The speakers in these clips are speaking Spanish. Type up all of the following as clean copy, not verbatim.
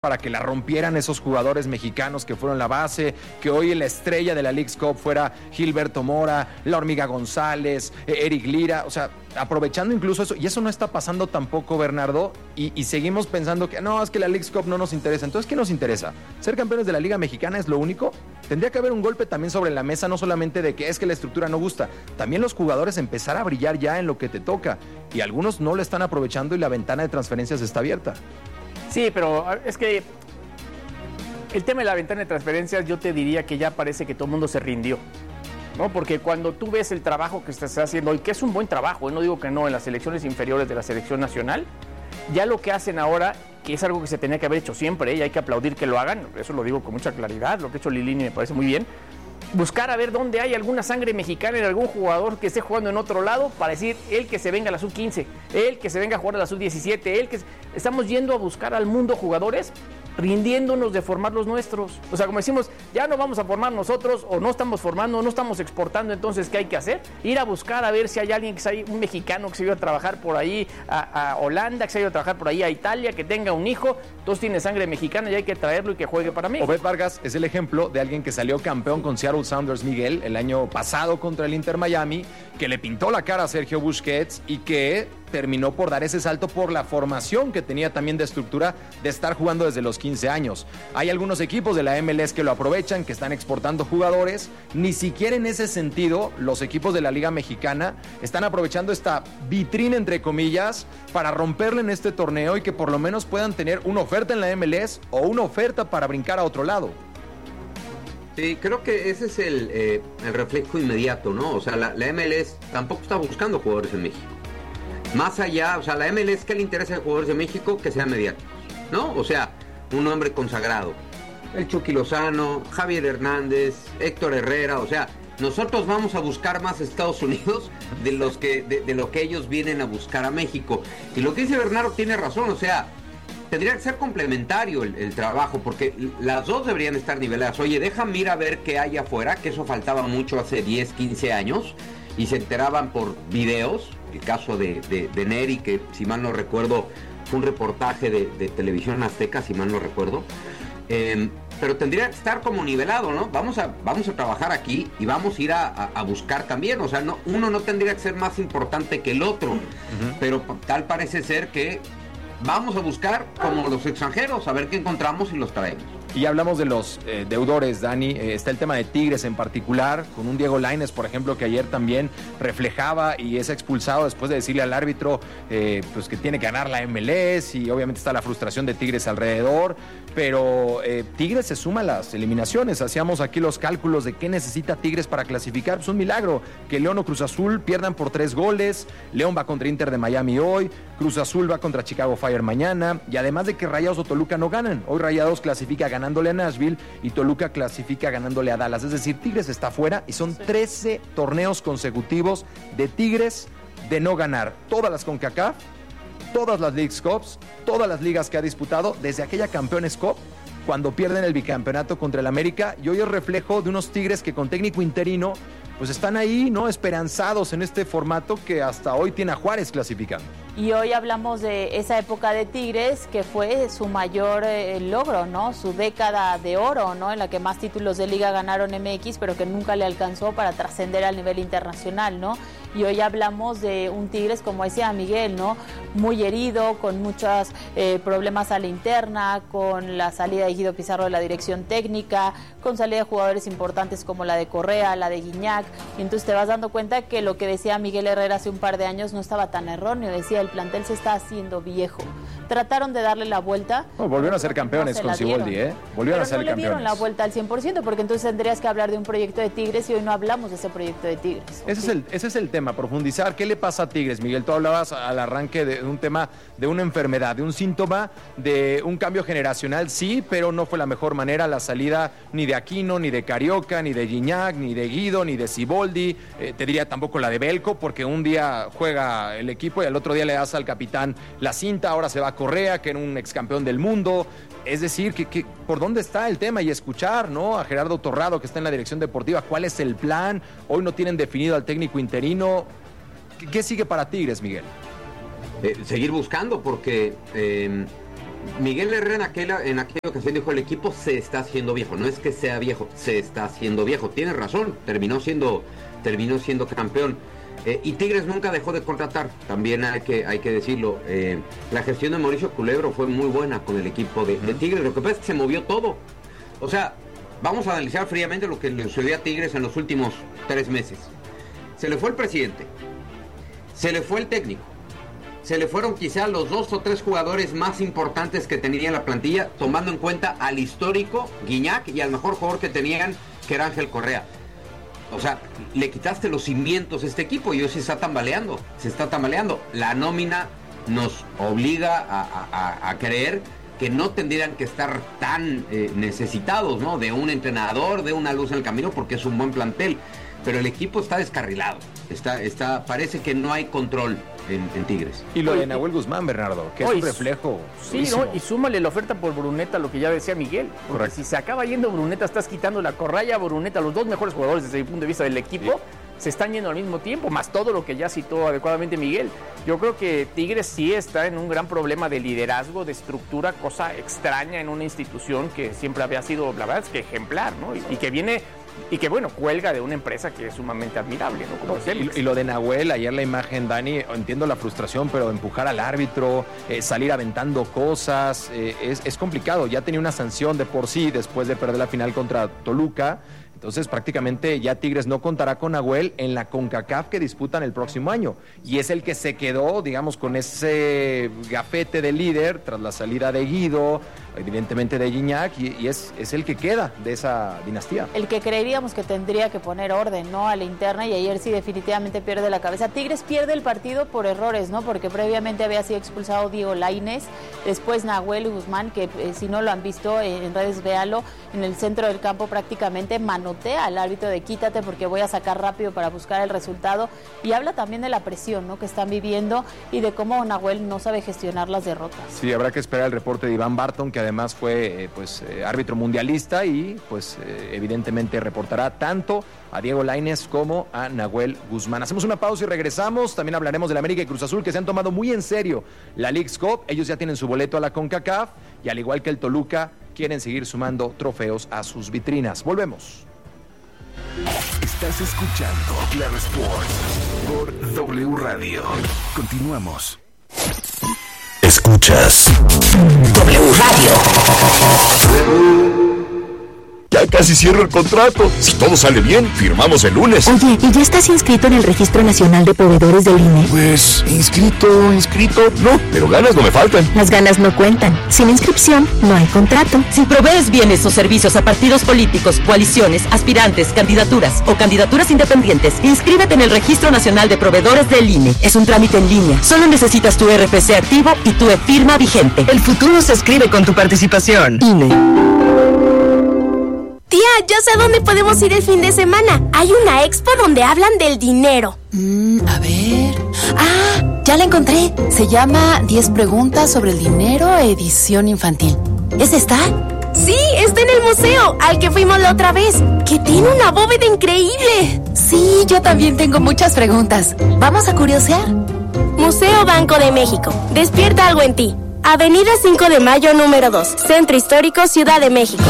para que la rompieran esos jugadores mexicanos que fueron la base, que hoy la estrella de la Leagues Cup fuera Gilberto Mora, La Hormiga González, Eric Lira, o sea, aprovechando incluso eso, y eso no está pasando tampoco, Bernardo, y seguimos pensando que no, es que la Leagues Cup no nos interesa. Entonces, ¿qué nos interesa? ¿Ser campeones de la Liga Mexicana es lo único? Tendría que haber un golpe también sobre la mesa, no solamente de que es que la estructura no gusta, también los jugadores empezar a brillar ya en lo que te toca, y algunos no lo están aprovechando y la ventana de transferencias está abierta. Sí, pero es que el tema de la ventana de transferencias, yo te diría que ya parece que todo el mundo se rindió, ¿no? Porque cuando tú ves el trabajo que se está haciendo, y que es un buen trabajo, no digo que no, en las selecciones inferiores de la selección nacional, ya lo que hacen ahora, que es algo que se tenía que haber hecho siempre, y hay que aplaudir que lo hagan, eso lo digo con mucha claridad, lo que ha hecho Lilini me parece muy bien, buscar a ver dónde hay alguna sangre mexicana en algún jugador que esté jugando en otro lado para decir, él que se venga a la sub-15, él que se venga a jugar a la sub-17, él que... Estamos yendo a buscar al mundo jugadores rindiéndonos de formar los nuestros. O sea, como decimos, ya no vamos a formar nosotros, o no estamos formando, no estamos exportando, entonces, ¿qué hay que hacer? Ir a buscar a ver si hay alguien, un mexicano que se ha ido a trabajar por ahí a Holanda, que se ha ido a trabajar por ahí a Italia, que tenga un hijo, entonces tiene sangre mexicana y hay que traerlo y que juegue para México. Obed Vargas es el ejemplo de alguien que salió campeón con Seattle Sounders, Miguel, el año pasado contra el Inter Miami, que le pintó la cara a Sergio Busquets y que terminó por dar ese salto por la formación que tenía también de estructura de estar jugando desde los 15 años. Hay algunos equipos de la MLS que lo aprovechan, que están exportando jugadores. Ni siquiera en ese sentido los equipos de la Liga Mexicana están aprovechando esta vitrina, entre comillas, para romperle en este torneo y que por lo menos puedan tener una oferta en la MLS o una oferta para brincar a otro lado. Sí, creo que ese es el reflejo inmediato, ¿no? O sea, la MLS tampoco está buscando jugadores en México. Más allá, o sea, la MLS, ¿qué le interesa a los jugadores de México? Que sean mediáticos, ¿no? O sea, un hombre consagrado. El Chucky Lozano, Javier Hernández, Héctor Herrera, o sea, nosotros vamos a buscar más Estados Unidos de lo que ellos vienen a buscar a México. Y lo que dice Bernardo tiene razón, o sea, tendría que ser complementario el trabajo, porque las dos deberían estar niveladas. Oye, déjame ir a ver qué hay afuera, que eso faltaba mucho hace 10, 15 años, y se enteraban por videos. El caso de Neri, que si mal no recuerdo fue un reportaje de Televisión Azteca, si mal no recuerdo, pero tendría que estar como nivelado, ¿no? Vamos a trabajar aquí y vamos a ir a buscar también, o sea, no, uno no tendría que ser más importante que el otro, pero tal parece ser que vamos a buscar como los extranjeros, a ver qué encontramos y los traemos. Y hablamos de los deudores, Dani. Está el tema de Tigres en particular, con un Diego Lainez, por ejemplo, que ayer también reflejaba y es expulsado después de decirle al árbitro pues que tiene que ganar la MLS, y obviamente está la frustración de Tigres alrededor, pero Tigres se suma a las eliminaciones. Hacíamos aquí los cálculos de qué necesita Tigres para clasificar. Pues un milagro que León o Cruz Azul pierdan por 3 goles. León va contra Inter de Miami hoy, Cruz Azul va contra Chicago Fire mañana, y además de que Rayados o Toluca no ganan. Hoy Rayados clasifica ganándole a Nashville y Toluca clasifica ganándole a Dallas. Es decir, Tigres está fuera y son 13 torneos consecutivos de Tigres de no ganar. Todas las CONCACAF, todas las Leagues Cups, todas las ligas que ha disputado desde aquella Campeones Cup, cuando pierden el bicampeonato contra el América, y hoy es reflejo de unos Tigres que con técnico interino pues están ahí, ¿no? Esperanzados en este formato que hasta hoy tiene a Juárez clasificando. Y hoy hablamos de esa época de Tigres que fue su mayor logro, ¿no? Su década de oro, ¿no? En la que más títulos de liga ganaron MX, pero que nunca le alcanzó para trascender al nivel internacional, ¿no? Y hoy hablamos de un Tigres, como decía Miguel, ¿no? Muy herido, con muchos problemas a la interna, con la salida de Guido Pizarro de la dirección técnica, con salida de jugadores importantes como la de Correa, la de Guiñac, y entonces te vas dando cuenta que lo que decía Miguel Herrera hace un par de años no estaba tan erróneo. Decía, el plantel se está haciendo viejo. Trataron de darle la vuelta. No, volvieron a ser campeones con Siboldi, Volvieron a ser campeones. No le dieron la vuelta al 100%, porque entonces tendrías que hablar de un proyecto de Tigres y hoy no hablamos de ese proyecto de Tigres. Ese es el tema, profundizar. ¿Qué le pasa a Tigres, Miguel? Tú hablabas al arranque de un tema, de una enfermedad, de un síntoma, de un cambio generacional, sí, pero no fue la mejor manera la salida ni de Aquino, ni de Carioca, ni de Gignac, ni de Guido, ni de Siboldi. Te diría tampoco la de Belko, porque un día juega el equipo y al otro día le das al capitán la cinta. Ahora se va a Correa, que era un ex campeón del mundo. Es decir, que por dónde está el tema, y escuchar, ¿no? A Gerardo Torrado, que está en la dirección deportiva, cuál es el plan. Hoy no tienen definido al técnico interino. ¿Qué sigue para Tigres, Miguel? Seguir buscando, porque Miguel Herrera en aquella ocasión dijo: el equipo se está haciendo viejo. No es que sea viejo, se está haciendo viejo. Tiene razón, terminó siendo campeón. Y Tigres nunca dejó de contratar, también hay que decirlo. La gestión de Mauricio Culebro fue muy buena con el equipo de Tigres. Lo que pasa es que se movió todo. O sea, vamos a analizar fríamente lo que le sucedió a Tigres en los últimos 3 meses. Se le fue el presidente, se le fue el técnico, se le fueron quizá los 2 o 3 jugadores más importantes que tenía la plantilla, tomando en cuenta al histórico Guiñac y al mejor jugador que tenían, que era Ángel Correa. O sea, le quitaste los cimientos a este equipo y hoy se está tambaleando. La nómina nos obliga a creer que no tendrían que estar tan necesitados, ¿no? De un entrenador, de una luz en el camino, porque es un buen plantel. Pero el equipo está descarrilado. Parece que no hay control en Tigres. Y lo de Nahuel Guzmán, Bernardo, que es un reflejo. Sí, ¿no? Y súmale la oferta por Bruneta, lo que ya decía Miguel. Porque correcto, si se acaba yendo Bruneta, estás quitando la Correa, Bruneta, los 2 mejores jugadores desde el punto de vista del equipo. Sí. Se están yendo al mismo tiempo, más todo lo que ya citó adecuadamente Miguel. Yo creo que Tigres sí está en un gran problema de liderazgo, de estructura, cosa extraña en una institución que siempre había sido, la verdad es que ejemplar, ¿no? Y que viene... Y que, bueno, cuelga de una empresa que es sumamente admirable, ¿no? Como y lo de Nahuel, ayer la imagen, Dani, entiendo la frustración, pero empujar al árbitro, salir aventando cosas, es complicado. Ya tenía una sanción de por sí después de perder la final contra Toluca. Entonces, prácticamente ya Tigres no contará con Nahuel en la CONCACAF que disputan el próximo año. Y es el que se quedó, digamos, con ese gafete de líder tras la salida de Guido, evidentemente de Guiñac, y es el que queda de esa dinastía. El que creeríamos que tendría que poner orden, ¿no? A la interna, y ayer sí definitivamente pierde la cabeza. Tigres pierde el partido por errores, ¿no? Porque previamente había sido expulsado Diego Lainez, después Nahuel Guzmán, que si no lo han visto en redes, véalo, en el centro del campo prácticamente manotea al árbitro de quítate porque voy a sacar rápido para buscar el resultado, y habla también de la presión, ¿no? Que están viviendo y de cómo Nahuel no sabe gestionar las derrotas. Sí, habrá que esperar el reporte de Iván Barton, que además fue árbitro mundialista y evidentemente reportará tanto a Diego Lainez como a Nahuel Guzmán. Hacemos una pausa y regresamos. También hablaremos del América y Cruz Azul, que se han tomado muy en serio la Leagues Cup. Ellos ya tienen su boleto a la CONCACAF y, al igual que el Toluca, quieren seguir sumando trofeos a sus vitrinas. Volvemos. Estás escuchando Claro Sports por W Radio. Continuamos. Escuchas W Radio. Ya casi cierro el contrato. Si todo sale bien, firmamos el lunes. Oye, ¿y ya estás inscrito en el Registro Nacional de Proveedores del INE? Pues, inscrito, no, pero ganas no me faltan. Las ganas no cuentan. Sin inscripción, no hay contrato. Si provees bienes o servicios a partidos políticos, coaliciones, aspirantes, candidaturas o candidaturas independientes, inscríbete en el Registro Nacional de Proveedores del INE. Es un trámite en línea. Solo necesitas tu RFC activo y tu e-firma vigente. El futuro se escribe con tu participación. INE. Tía, ya sé a dónde podemos ir el fin de semana. Hay una expo donde hablan del dinero. A ver... ¡Ah! Ya la encontré. Se llama 10 preguntas sobre el dinero, edición infantil. ¿Es esta? Sí, está en el museo, al que fuimos la otra vez, que tiene una bóveda increíble. Sí, yo también tengo muchas preguntas. ¿Vamos a curiosear? Museo Banco de México. Despierta algo en ti. Avenida 5 de Mayo, número 2. Centro Histórico, Ciudad de México.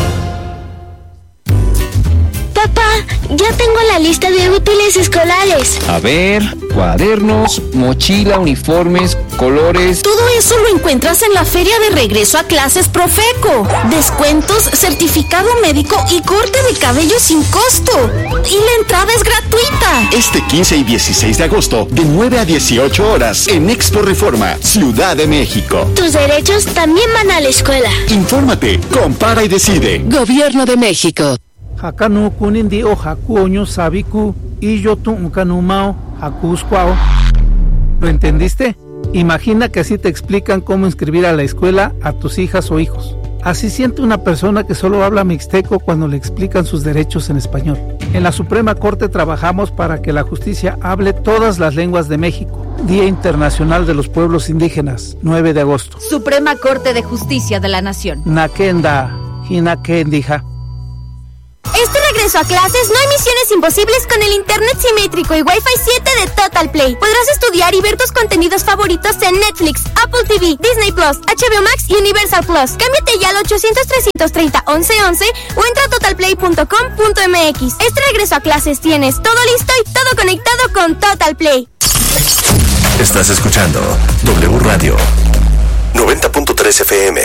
Papá, ya tengo la lista de útiles escolares. A ver, cuadernos, mochila, uniformes, colores. Todo eso lo encuentras en la feria de regreso a clases Profeco. Descuentos, certificado médico y corte de cabello sin costo. Y la entrada es gratuita. Este 15 y 16 de agosto, de 9 a 18 horas, en Expo Reforma, Ciudad de México. Tus derechos también van a la escuela. Infórmate, compara y decide. Gobierno de México. Hakanu kunindi o hakuoño sabiku y yo tu unkanumao hakuscuao. ¿Lo entendiste? Imagina que así te explican cómo inscribir a la escuela a tus hijas o hijos. Así siente una persona que solo habla mixteco cuando le explican sus derechos en español. En la Suprema Corte trabajamos para que la justicia hable todas las lenguas de México. Día Internacional de los Pueblos Indígenas, 9 de agosto. Suprema Corte de Justicia de la Nación. Nakenda, Hinakendija. Este regreso a clases, no hay misiones imposibles con el internet simétrico y Wi-Fi 7 de Total Play. Podrás estudiar y ver tus contenidos favoritos en Netflix, Apple TV, Disney Plus, HBO Max y Universal Plus. Cámbiate ya al 800-330-1111 o entra a totalplay.com.mx. Este regreso a clases tienes todo listo y todo conectado con Total Play. Estás escuchando W Radio 90.3 FM.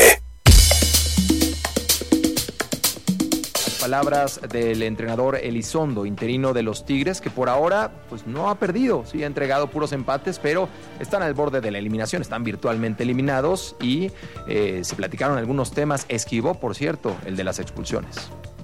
Palabras del entrenador Elizondo, interino de los Tigres, que por ahora pues no ha perdido, sí ha entregado puros empates, pero están al borde de la eliminación, están virtualmente eliminados y se platicaron algunos temas. Esquivó, por cierto, el de las expulsiones.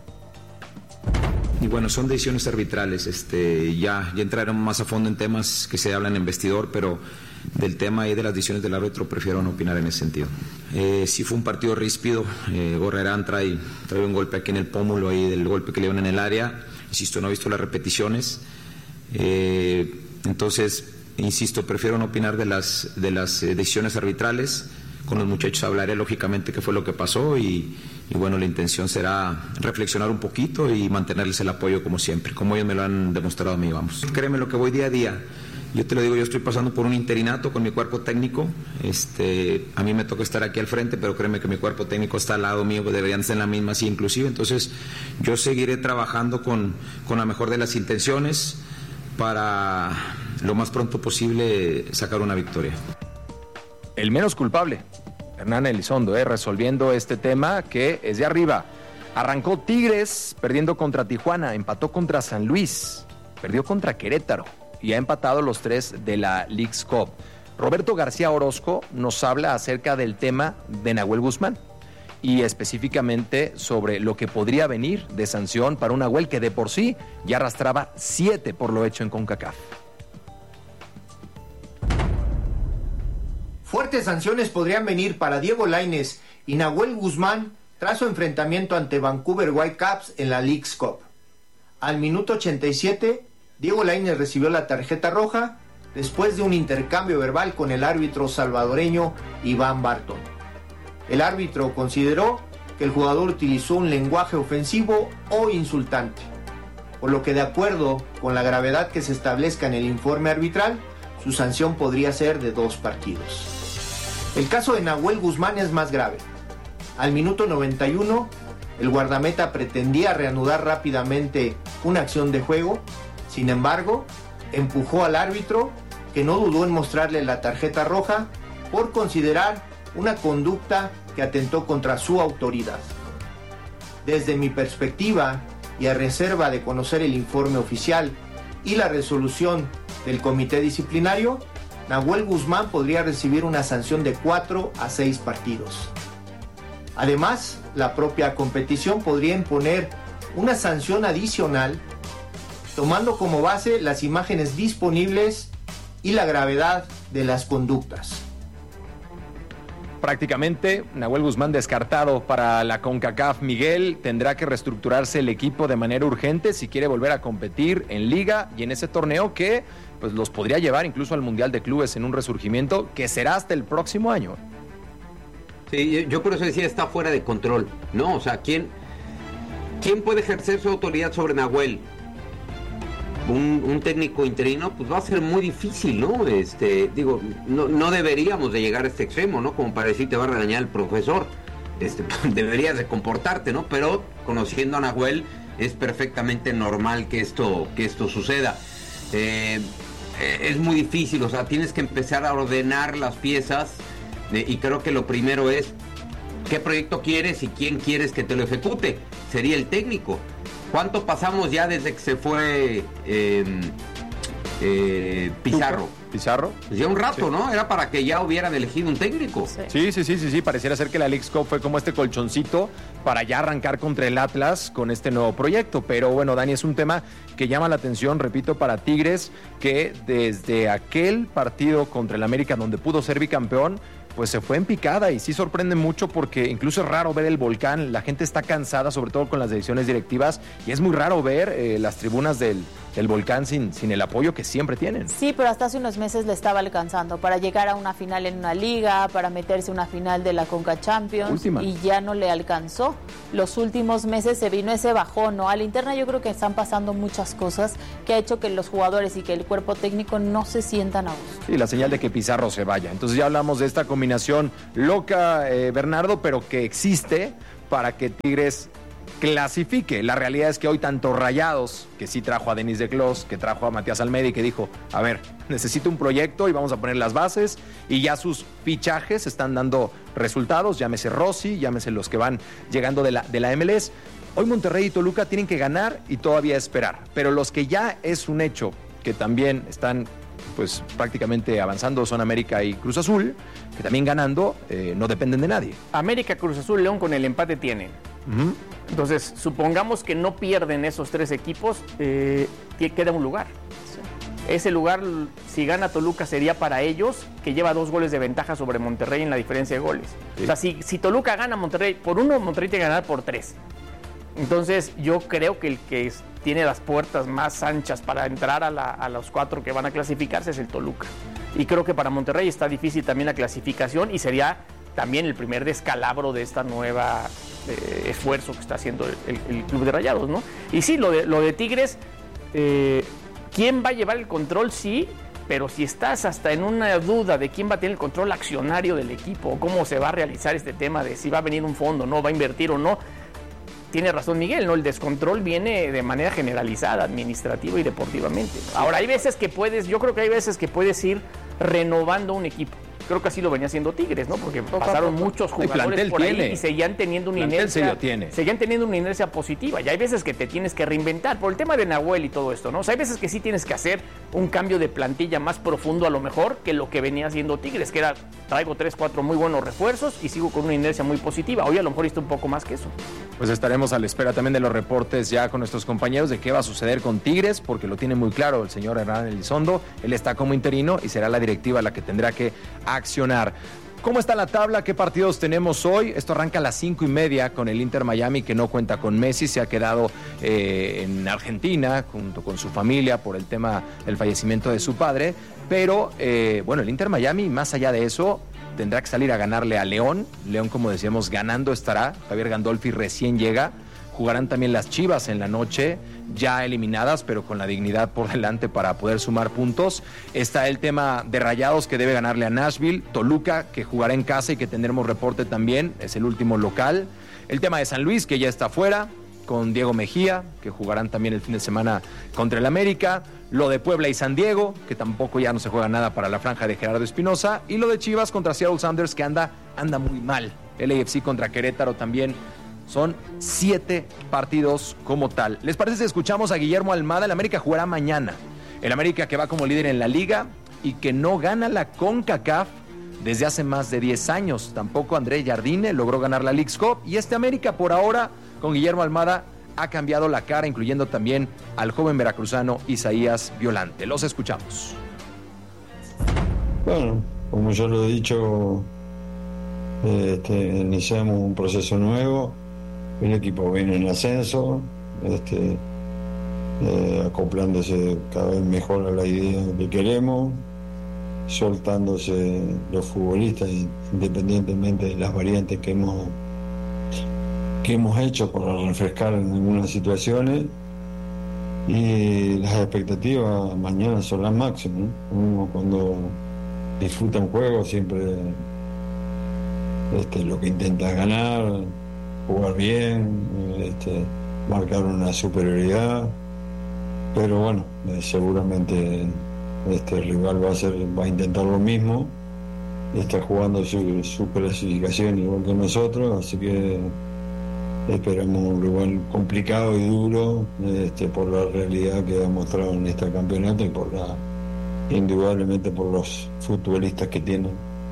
Y bueno, son decisiones arbitrales, ya entraremos más a fondo en temas que se hablan en vestidor, pero del tema y de las decisiones del árbitro prefiero no opinar en ese sentido. Sí fue un partido ríspido, Gorrerán trae un golpe aquí en el pómulo ahí del golpe que le dieron en el área, insisto, no he visto las repeticiones, entonces, insisto, prefiero no opinar de las decisiones arbitrales. Con los muchachos hablaré lógicamente qué fue lo que pasó y bueno, la intención será reflexionar un poquito y mantenerles el apoyo como siempre, como ellos me lo han demostrado a mí, vamos. Créeme lo que voy día a día. Yo te lo digo, yo estoy pasando por un interinato con mi cuerpo técnico, a mí me toca estar aquí al frente, pero créeme que mi cuerpo técnico está al lado mío, deberían estar en la misma así inclusive, entonces yo seguiré trabajando con la mejor de las intenciones para lo más pronto posible sacar una victoria. El menos culpable, Hernán Elizondo, resolviendo este tema que es de arriba. Arrancó Tigres perdiendo contra Tijuana, empató contra San Luis, perdió contra Querétaro y ha empatado los 3 de la Leagues Cup. Roberto García Orozco nos habla acerca del tema de Nahuel Guzmán y específicamente sobre lo que podría venir de sanción para un Nahuel que de por sí ya arrastraba 7 por lo hecho en CONCACAF. Fuertes sanciones podrían venir para Diego Lainez y Nahuel Guzmán tras su enfrentamiento ante Vancouver Whitecaps en la Leagues Cup. Al minuto 87, Diego Lainez recibió la tarjeta roja después de un intercambio verbal con el árbitro salvadoreño Iván Barton. El árbitro consideró que el jugador utilizó un lenguaje ofensivo o insultante, por lo que de acuerdo con la gravedad que se establezca en el informe arbitral, su sanción podría ser de 2 partidos. El caso de Nahuel Guzmán es más grave. Al minuto 91, el guardameta pretendía reanudar rápidamente una acción de juego, sin embargo, empujó al árbitro, que no dudó en mostrarle la tarjeta roja por considerar una conducta que atentó contra su autoridad. Desde mi perspectiva, y a reserva de conocer el informe oficial y la resolución del comité disciplinario, Nahuel Guzmán podría recibir una sanción de 4 a 6 partidos. Además, la propia competición podría imponer una sanción adicional, tomando como base las imágenes disponibles y la gravedad de las conductas. Prácticamente, Nahuel Guzmán descartado para la CONCACAF. Miguel, tendrá que reestructurarse el equipo de manera urgente si quiere volver a competir en Liga y en ese torneo que pues los podría llevar incluso al Mundial de Clubes en un resurgimiento que será hasta el próximo año. Sí, yo por eso decía, está fuera de control, ¿no? O sea, ¿quién puede ejercer su autoridad sobre Nahuel? Un técnico interino, pues va a ser muy difícil, ¿no? No deberíamos de llegar a este extremo, ¿no? Como para decir, te va a regañar el profesor. Deberías de comportarte, ¿no? Pero conociendo a Nahuel, es perfectamente normal que esto suceda. Es muy difícil, o sea, tienes que empezar a ordenar las piezas y creo que lo primero es qué proyecto quieres y quién quieres que te lo ejecute. Sería el técnico. ¿Cuánto pasamos ya desde que se fue Pizarro? ¿Pizarro? Pues ya un rato, sí. ¿No? Era para que ya hubieran elegido un técnico. Sí. Pareciera ser que la Leagues Cup fue como este colchoncito para ya arrancar contra el Atlas con este nuevo proyecto. Pero bueno, Dani, es un tema que llama la atención, repito, para Tigres, que desde aquel partido contra el América donde pudo ser bicampeón, pues se fue en picada y sí sorprende mucho porque incluso es raro ver el Volcán, la gente está cansada, sobre todo con las decisiones directivas, y es muy raro ver las tribunas del Volcán sin el apoyo que siempre tienen. Sí, pero hasta hace unos meses le estaba alcanzando para llegar a una final en una liga, para meterse a una final de la Conca Champions. Última. Y ya no le alcanzó. los últimos meses se vino ese bajón, ¿no? A la interna yo creo que están pasando muchas cosas que ha hecho que los jugadores y que el cuerpo técnico no se sientan a gusto. Sí, la señal de que Pizarro se vaya. Entonces ya hablamos de esta combinación loca, Bernardo, pero que existe para que Tigres clasifique. La realidad es que hoy tanto Rayados, que sí trajo a Denis de Clos, que trajo a Matías Almeida y que dijo, a ver, necesito un proyecto y vamos a poner las bases, y ya sus fichajes están dando resultados, llámese Rossi, llámese los que van llegando de la MLS. Hoy Monterrey y Toluca tienen que ganar y todavía esperar, pero los que ya es un hecho que también están pues prácticamente avanzando son América y Cruz Azul, que también ganando no dependen de nadie. América, Cruz Azul, León con el empate tienen. Entonces, supongamos que no pierden esos 3 equipos, queda un lugar. Ese lugar, si gana Toluca, sería para ellos, que lleva 2 goles de ventaja sobre Monterrey en la diferencia de goles. Sí. O sea, si Toluca gana Monterrey por 1, Monterrey tiene que ganar por 3. Entonces, yo creo que el que tiene las puertas más anchas para entrar a los 4 que van a clasificarse es el Toluca. Y creo que para Monterrey está difícil también la clasificación y sería también el primer descalabro de esta nueva esfuerzo que está haciendo el Club de Rayados, ¿no? Y sí, lo de Tigres, ¿quién va a llevar el control? Sí, pero si estás hasta en una duda de quién va a tener el control accionario del equipo, cómo se va a realizar este tema de si va a venir un fondo, no va a invertir o no, tiene razón Miguel, ¿no? El descontrol viene de manera generalizada, administrativa y deportivamente. Ahora, hay veces que yo creo que hay veces que puedes ir renovando un equipo. Creo que así lo venía haciendo Tigres, ¿no? Porque pasaron muchos jugadores por ahí y seguían teniendo una inercia positiva. Y hay veces que te tienes que reinventar. Por el tema de Nahuel y todo esto, ¿no? O sea, hay veces que sí tienes que hacer un cambio de plantilla más profundo a lo mejor que lo que venía haciendo Tigres, que era, traigo 3, 4 muy buenos refuerzos y sigo con una inercia muy positiva. Hoy a lo mejor está un poco más que eso. Pues estaremos a la espera también de los reportes ya con nuestros compañeros de qué va a suceder con Tigres, porque lo tiene muy claro el señor Hernán Elizondo. Él está como interino y será la directiva la que tendrá que accionar. ¿Cómo está la tabla? ¿Qué partidos tenemos hoy? Esto arranca a las 5:30 con el Inter Miami, que no cuenta con Messi, se ha quedado en Argentina junto con su familia por el tema del fallecimiento de su padre. Pero bueno, el Inter Miami, más allá de eso, tendrá que salir a ganarle a León. León, como decíamos, ganando estará. Javier Gandolfi recién llega. Jugarán también las Chivas en la noche, ya eliminadas, pero con la dignidad por delante para poder sumar puntos. Está el tema de Rayados, que debe ganarle a Nashville. Toluca, que jugará en casa y que tendremos reporte también, es el último local. El tema de San Luis, que ya está fuera, con Diego Mejía, que jugarán también el fin de semana contra el América. Lo de Puebla y San Diego, que tampoco ya no se juega nada para la franja de Gerardo Espinosa. Y lo de Chivas contra Seattle Sounders, que anda muy mal. LAFC contra Querétaro también. Son 7 partidos como tal. ¿Les parece si escuchamos a Guillermo Almada? El América jugará mañana. El América, que va como líder en la liga y que no gana la CONCACAF desde hace más de 10 años. Tampoco André Jardine logró ganar la Leagues Cup. Y este América, por ahora, con Guillermo Almada, ha cambiado la cara, incluyendo también al joven veracruzano Isaías Violante. Los escuchamos. Bueno, como yo lo he dicho, iniciamos un proceso nuevo. El equipo viene en ascenso, acoplándose cada vez mejor a la idea que queremos, soltándose los futbolistas independientemente de las variantes que hemos hecho para refrescar en algunas situaciones, y las expectativas mañana son las máximas, ¿no? Uno cuando disfruta un juego siempre lo que intenta es ganar, jugar bien, marcar una superioridad, pero bueno, seguramente el rival va a intentar lo mismo, está jugando su clasificación igual que nosotros, así que esperamos un rival complicado y duro, por la realidad que ha mostrado en este campeonato y indudablemente por los futbolistas que tienen.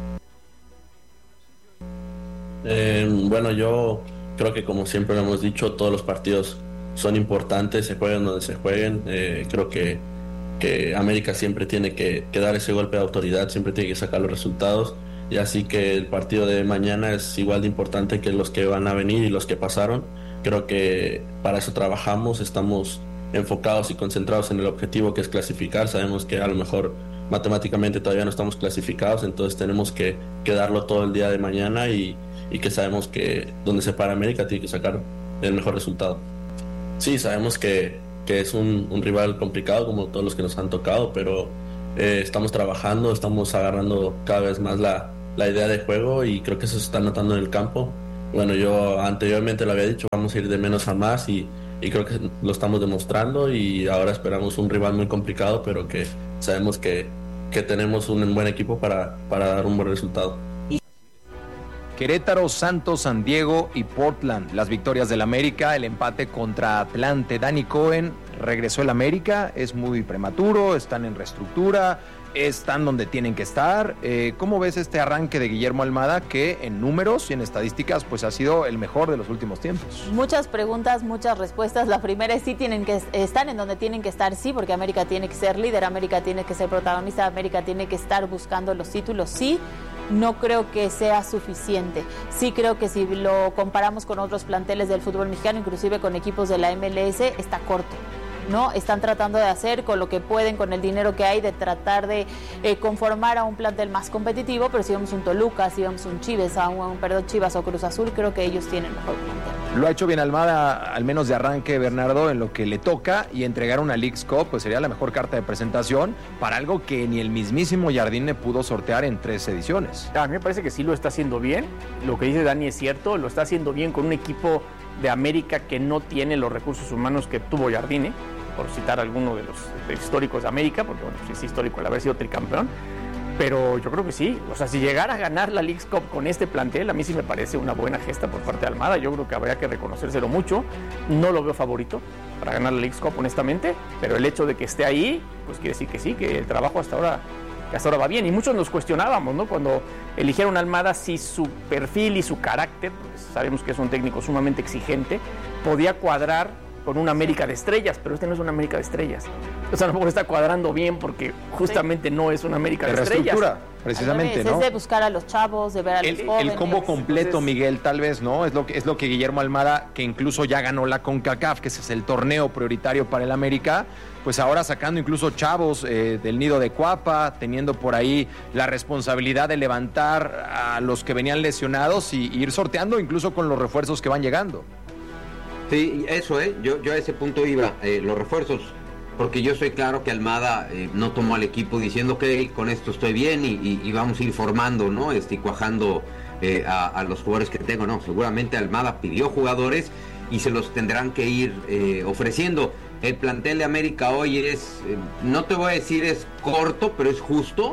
Bueno, yo creo que, como siempre lo hemos dicho, todos los partidos son importantes, se jueguen donde se jueguen. Creo que América siempre tiene que dar ese golpe de autoridad, siempre tiene que sacar los resultados, y así que el partido de mañana es igual de importante que los que van a venir y los que pasaron. Creo que para eso trabajamos, estamos enfocados y concentrados en el objetivo, que es clasificar. Sabemos que a lo mejor matemáticamente todavía no estamos clasificados, entonces tenemos que darlo todo el día de mañana y que sabemos que donde se para América tiene que sacar el mejor resultado. Sí, sabemos que es un rival complicado como todos los que nos han tocado, pero estamos trabajando, estamos agarrando cada vez más la idea de juego y creo que eso se está notando en el campo. Bueno, yo anteriormente lo había dicho, vamos a ir de menos a más y creo que lo estamos demostrando y ahora esperamos un rival muy complicado, pero que sabemos que tenemos un buen equipo para dar un buen resultado. Querétaro, Santos, San Diego y Portland, las victorias del América, el empate contra Atlante. Dani Cohen, regresó el América, es muy prematuro, están en reestructura, están donde tienen que estar. ¿Cómo ves este arranque de Guillermo Almada, que en números y en estadísticas pues ha sido el mejor de los últimos tiempos? Muchas preguntas, muchas respuestas. La primera es sí, tienen que estar en donde tienen que estar, sí, porque América tiene que ser líder, América tiene que ser protagonista, América tiene que estar buscando los títulos, sí. No creo que sea suficiente. Sí creo que si lo comparamos con otros planteles del fútbol mexicano, inclusive con equipos de la MLS, está corto, ¿no? Están tratando de hacer con lo que pueden, con el dinero que hay, de tratar de conformar a un plantel más competitivo, pero si vemos un Toluca, si vemos un Chivas, Chivas o Cruz Azul, creo que ellos tienen mejor plantel. Lo ha hecho bien Almada, al menos de arranque, Bernardo, en lo que le toca, y entregar una Leagues Cup pues sería la mejor carta de presentación para algo que ni el mismísimo Jardine pudo sortear en 3 ediciones. A mí me parece que sí lo está haciendo bien, lo que dice Dani es cierto, lo está haciendo bien con un equipo de América que no tiene los recursos humanos que tuvo Jardine, por citar alguno de los históricos de América, porque bueno, sí es histórico el haber sido tricampeón. Pero yo creo que sí, o sea, si llegara a ganar la Leagues Cup con este plantel, a mí sí me parece una buena gesta por parte de Almada. Yo creo que habría que reconocérselo mucho. No lo veo favorito para ganar la Leagues Cup, honestamente, pero el hecho de que esté ahí, pues quiere decir que sí, que el trabajo hasta ahora va bien. Y muchos nos cuestionábamos, ¿no? Cuando eligieron a Almada, si su perfil y su carácter, pues sabemos que es un técnico sumamente exigente, podía cuadrar con una América de estrellas, pero este no es una América de estrellas. O sea, a lo mejor está cuadrando bien porque justamente no es una América de estrellas. Precisamente, ¿no? Es de buscar a los chavos, de ver a los jóvenes. El combo completo, entonces, Miguel, tal vez, ¿no? Es lo que Guillermo Almada, que incluso ya ganó la CONCACAF, que ese es el torneo prioritario para el América, pues ahora sacando incluso chavos del nido de Cuapa, teniendo por ahí la responsabilidad de levantar a los que venían lesionados y ir sorteando incluso con los refuerzos que van llegando. Sí, eso, yo a ese punto iba, los refuerzos, porque yo soy claro que Almada no tomó al equipo diciendo que con esto estoy bien y vamos a ir formando, ¿no? Y cuajando a los jugadores que tengo, no, seguramente Almada pidió jugadores y se los tendrán que ir ofreciendo. El plantel de América hoy es, no te voy a decir es corto, pero es justo,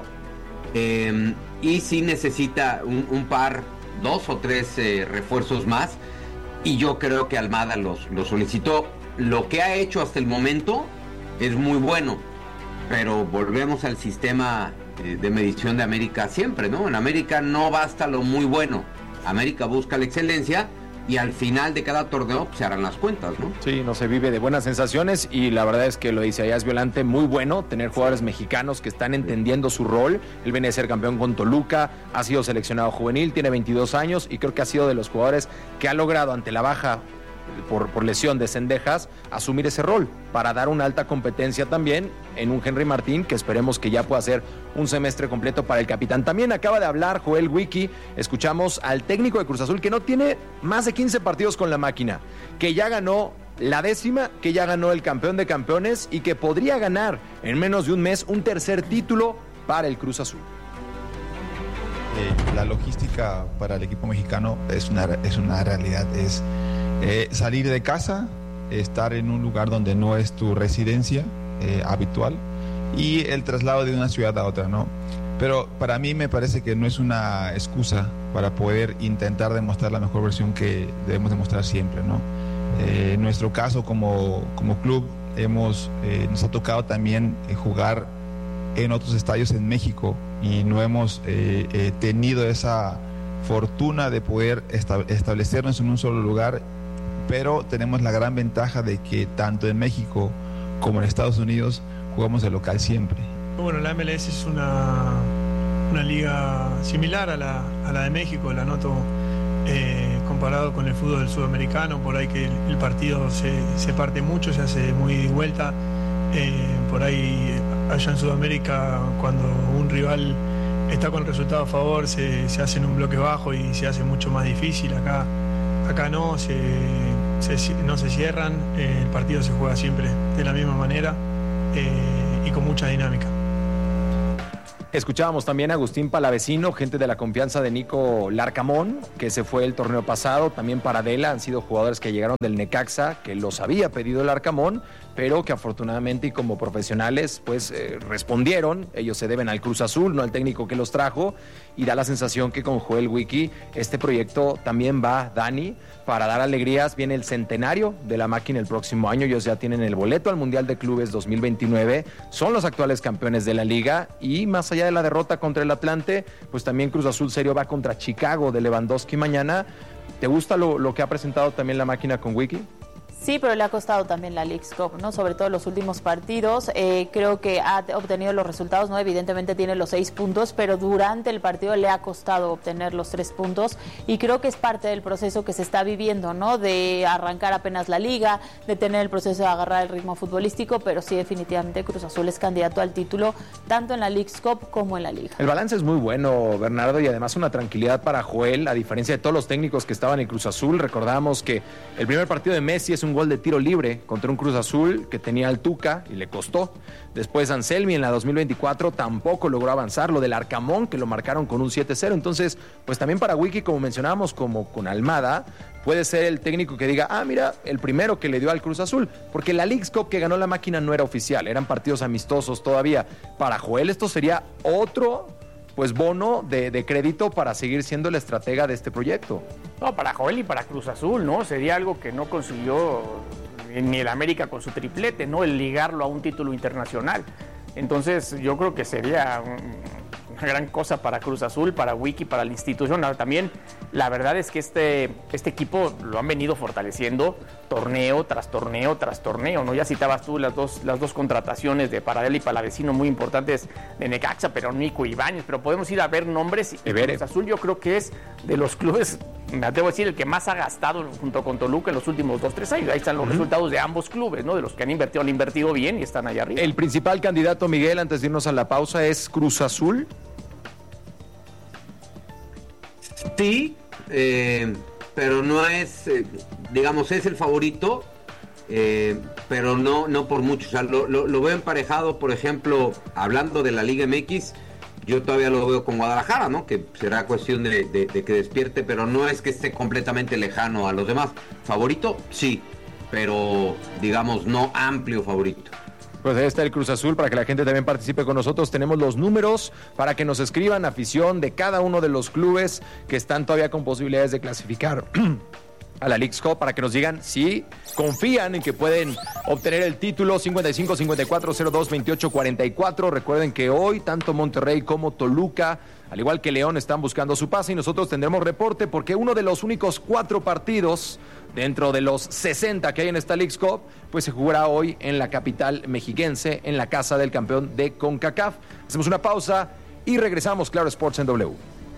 y sí necesita un par, 2 o 3 refuerzos más. Y yo creo que Almada los solicitó. Lo que ha hecho hasta el momento es muy bueno, pero volvemos al sistema de medición de América siempre, ¿no? En América no basta lo muy bueno. América busca la excelencia y al final de cada torneo pues, se harán las cuentas, ¿no? Sí, no se vive de buenas sensaciones y la verdad es que lo dice Ayaz Violante, muy bueno tener jugadores mexicanos que están entendiendo su rol. Él viene de ser campeón con Toluca, ha sido seleccionado juvenil, tiene 22 años y creo que ha sido de los jugadores que ha logrado ante la baja por lesión de Cendejas asumir ese rol para dar una alta competencia también en un Henry Martín que esperemos que ya pueda ser un semestre completo para el capitán. También acaba de hablar Joel Wiki, escuchamos al técnico de Cruz Azul que no tiene más de 15 partidos con la máquina, que ya ganó la 10ª, que ya ganó el campeón de campeones y que podría ganar en menos de un mes un tercer título para el Cruz Azul. La logística para el equipo mexicano es una realidad, es salir de casa, estar en un lugar donde no es tu residencia habitual y el traslado de una ciudad a otra, ¿no? Pero para mí me parece que no es una excusa para poder intentar demostrar la mejor versión que debemos demostrar siempre, ¿no? En nuestro caso como club nos ha tocado también jugar en otros estadios en México y no hemos tenido esa fortuna de poder establecernos en un solo lugar, pero tenemos la gran ventaja de que tanto en México como en Estados Unidos jugamos de local siempre. Bueno, la MLS es una liga similar a la de México, la noto comparado con el fútbol sudamericano, por ahí que el partido se parte mucho, se hace muy ida y vuelta. Por ahí allá en Sudamérica, cuando un rival está con el resultado a favor, se hace en un bloque bajo y se hace mucho más difícil. Acá no, no se cierran, el partido se juega siempre de la misma manera y con mucha dinámica. Escuchábamos también a Agustín Palavecino, gente de la confianza de Nico Larcamón, que se fue el torneo pasado. También Paradela han sido jugadores que llegaron del Necaxa, que los había pedido el Larcamón, pero que afortunadamente y como profesionales pues respondieron. Ellos se deben al Cruz Azul, no al técnico que los trajo, y da la sensación que con Joel Wiki este proyecto también va, Dani, para dar alegrías. Viene el centenario de la máquina el próximo año. Ellos ya tienen el boleto al Mundial de Clubes 2029, son los actuales campeones de la liga, y más allá de la derrota contra el Atlante, pues también Cruz Azul serio va contra Chicago de Lewandowski mañana. ¿Te gusta lo que ha presentado también la máquina con Wiki? Sí, pero le ha costado también la Leagues Cup, ¿no? Sobre todo en los últimos partidos. Creo que ha obtenido los resultados, ¿no? Evidentemente tiene los 6 puntos, pero durante el partido le ha costado obtener los 3 puntos. Y creo que es parte del proceso que se está viviendo, ¿no? De arrancar apenas la liga, de tener el proceso de agarrar el ritmo futbolístico, pero sí, definitivamente Cruz Azul es candidato al título, tanto en la Leagues Cup como en la liga. El balance es muy bueno, Bernardo, y además una tranquilidad para Joel, a diferencia de todos los técnicos que estaban en Cruz Azul. Recordamos que el primer partido de Messi es un gol de tiro libre contra un Cruz Azul que tenía al Tuca y le costó. Después Anselmi en la 2024 tampoco logró avanzar. Lo del Arcamón, que lo marcaron con un 7-0. Entonces, pues también para Wiki, como mencionábamos, como con Almada, puede ser el técnico que diga, mira, el primero que le dio al Cruz Azul, porque la Leagues Cup que ganó la máquina no era oficial, eran partidos amistosos todavía. Para Joel esto sería otro pues bono de crédito para seguir siendo el estratega de este proyecto. No, para Joel y para Cruz Azul, ¿no? Sería algo que no consiguió ni el América con su triplete, ¿no? El ligarlo a un título internacional. Entonces, yo creo que sería una gran cosa para Cruz Azul, para Wiki, para la institución. Ahora, también, la verdad es que este equipo lo han venido fortaleciendo torneo tras torneo tras torneo, ¿no? Ya citabas tú las dos contrataciones de Paradela y Palavecino muy importantes de Necaxa, pero Nico Ibáñez, pero podemos ir a ver nombres. Y Cruz Azul yo creo que es de los clubes, me atrevo a decir, el que más ha gastado junto con Toluca en los últimos 2-3 años. Ahí están los resultados de ambos clubes, ¿no? De los que han invertido bien y están allá arriba. El principal candidato, Miguel, antes de irnos a la pausa, es Cruz Azul. Sí, pero no es, digamos, es el favorito, pero no por mucho. O sea, lo veo emparejado, por ejemplo, hablando de la Liga MX, yo todavía lo veo con Guadalajara, ¿no? Que será cuestión de que despierte, pero no es que esté completamente lejano a los demás. Favorito, sí, pero digamos, no amplio favorito. Pues ahí está el Cruz Azul, para que la gente también participe con nosotros. Tenemos los números para que nos escriban, afición de cada uno de los clubes que están todavía con posibilidades de clasificar a la Leagues Cup, para que nos digan si confían en que pueden obtener el título. 55-54-02-28-44. Recuerden que hoy tanto Monterrey como Toluca, al igual que León, están buscando su pase, y nosotros tendremos reporte porque uno de los únicos 4 partidos dentro de los 60 que hay en esta Leagues Cup, pues se jugará hoy en la capital mexiquense, en la casa del campeón de CONCACAF. Hacemos una pausa y regresamos. Claro Sports en W.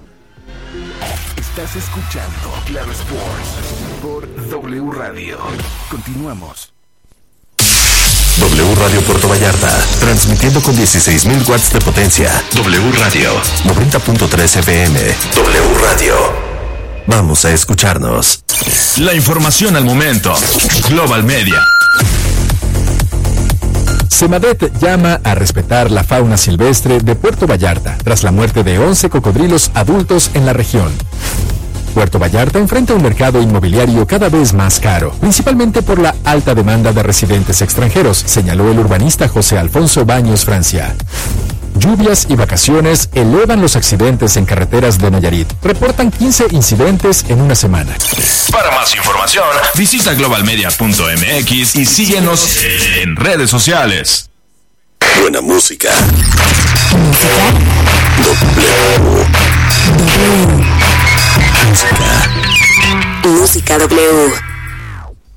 Estás escuchando Claro Sports por W Radio. Continuamos. W Radio Puerto Vallarta, transmitiendo con 16,000 watts de potencia. W Radio, 90.3 FM. W Radio. Vamos a escucharnos. La información al momento. Global Media. Semadet llama a respetar la fauna silvestre de Puerto Vallarta tras la muerte de 11 cocodrilos adultos en la región. Puerto Vallarta enfrenta un mercado inmobiliario cada vez más caro, principalmente por la alta demanda de residentes extranjeros, señaló el urbanista José Alfonso Baños Francia. Lluvias y vacaciones elevan los accidentes en carreteras de Nayarit. Reportan 15 incidentes en una semana. Para más información, visita globalmedia.mx y síguenos en redes sociales. Buena música. Música W.